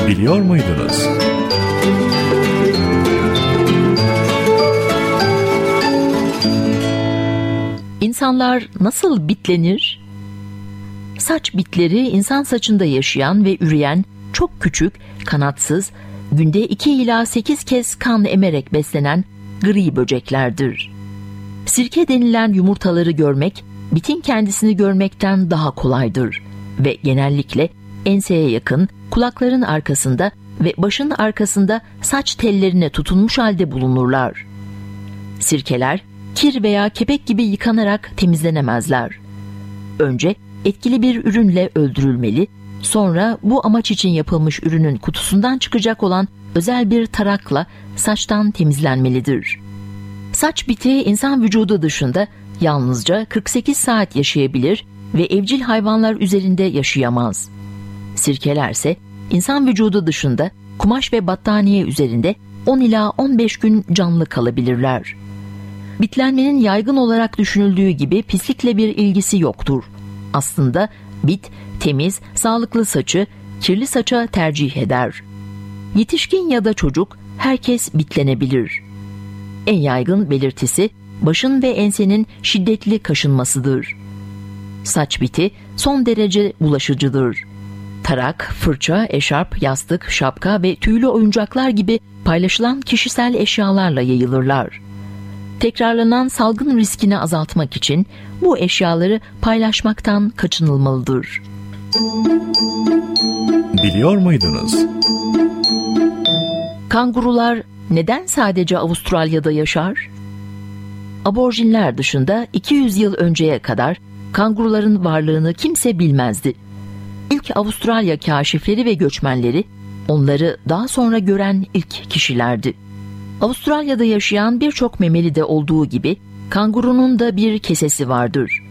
Biliyor muydunuz? İnsanlar nasıl bitlenir? Saç bitleri insan saçında yaşayan ve üreyen çok küçük, kanatsız, günde 2 ila 8 kez kan emerek beslenen gri böceklerdir. Sirke denilen yumurtaları görmek, bitin kendisini görmekten daha kolaydır ve genellikle enseye yakın, kulakların arkasında ve başın arkasında saç tellerine tutunmuş halde bulunurlar. Sirkeler, kir veya kepek gibi yıkanarak temizlenemezler. Önce etkili bir ürünle öldürülmeli, sonra bu amaç için yapılmış ürünün kutusundan çıkacak olan özel bir tarakla saçtan temizlenmelidir. Saç biti insan vücudu dışında yalnızca 48 saat yaşayabilir ve evcil hayvanlar üzerinde yaşayamaz. Sirkelerse insan vücudu dışında kumaş ve battaniye üzerinde 10 ila 15 gün canlı kalabilirler. Bitlenmenin yaygın olarak düşünüldüğü gibi pislikle bir ilgisi yoktur. Aslında bit, temiz, sağlıklı saçı kirli saça tercih eder. Yetişkin ya da çocuk, herkes bitlenebilir. En yaygın belirtisi başın ve ensenin şiddetli kaşınmasıdır. Saç biti son derece bulaşıcıdır. Tarak, fırça, eşarp, yastık, şapka ve tüylü oyuncaklar gibi paylaşılan kişisel eşyalarla yayılırlar. Tekrarlanan salgın riskini azaltmak için bu eşyaları paylaşmaktan kaçınılmalıdır. Biliyor muydunuz? Kangurular neden sadece Avustralya'da yaşar? Aborjinler dışında 200 yıl önceye kadar kanguruların varlığını kimse bilmezdi. İlk Avustralya kâşifleri ve göçmenleri onları daha sonra gören ilk kişilerdi. Avustralya'da yaşayan birçok memeli de olduğu gibi kangurunun da bir kesesi vardır.